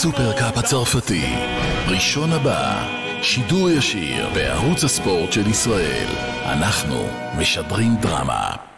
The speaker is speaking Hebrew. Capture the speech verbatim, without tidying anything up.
הסופרקאפ הצרפתי, ראשון הבא, שידור ישיר בערוץ הספורט של ישראל. אנחנו משדרים דרמה.